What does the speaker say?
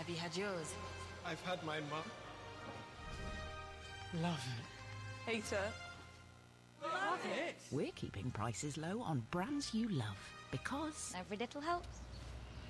Have you had yours? I've had my mum. Love it. Hate it. Love it. We're keeping prices low on brands you love because Every little helps.